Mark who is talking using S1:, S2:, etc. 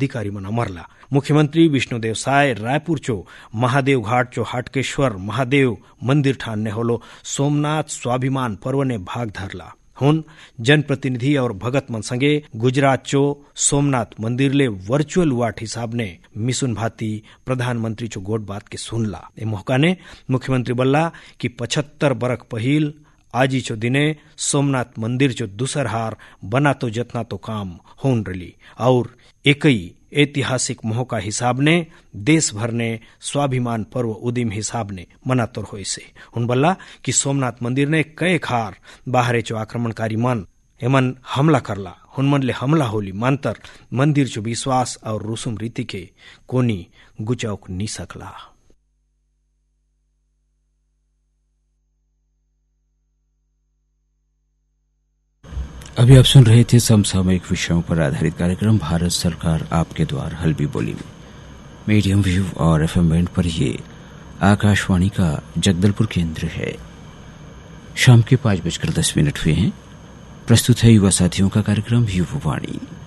S1: अधिकारी मन अमरला। मुख्यमंत्री विष्णुदेव साय रायपुर चो महादेव घाट चो हाटकेश्वर महादेव मंदिर ठान ने होलो सोमनाथ स्वाभिमान पर्व ने भाग धरला। हुन जनप्रतिनिधि और भगत मन संगे गुजरात चो सोमनाथ मंदिर ले वर्चुअल वाट हिसाब ने मिसुन भाती प्रधानमंत्री चो गोट बात के सुनला। ए मौका ने मुख्यमंत्री बल्ला कि 75 बरख पहिल आजी चो दिने सोमनाथ मंदिर चो दूसर हार बना तो जतना तो काम होन रली और एकई ऐतिहासिक मौका हिसाब ने देश भर ने स्वाभिमान पर्व उदिम हिसाब ने मनातोर होई से। उन बल्ला कि सोमनाथ मंदिर ने कई खार बाहरे चो आक्रमणकारी मन एमन हमला करला। हुनमन ले हमला होली मांतर मंदिर चो विश्वास और रुसुम रीति के कोनी गुचौक नी सकला।
S2: अभी आप सुन रहे थे समसामयिक विषयों पर आधारित कार्यक्रम भारत सरकार आपके द्वार हल्बी बोली में मीडियम वेव और FM बैंड पर। ये आकाशवाणी का जगदलपुर केंद्र है। शाम के 5:10 हुए हैं। प्रस्तुत है युवा साथियों का कार्यक्रम युवा वाणी।